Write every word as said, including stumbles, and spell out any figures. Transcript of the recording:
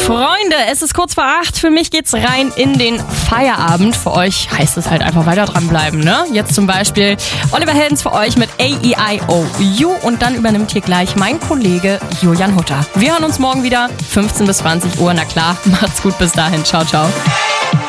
Freunde, es ist kurz vor acht. Für mich geht's rein in den Feierabend. Für euch heißt es halt einfach weiter dranbleiben, ne? Jetzt zum Beispiel Oliver Heldens für euch mit A E I O U und dann übernimmt hier gleich mein Kollege Julian Hutter. Wir hören uns morgen wieder, fünfzehn bis zwanzig Uhr. Na klar, macht's gut bis dahin. Ciao, ciao.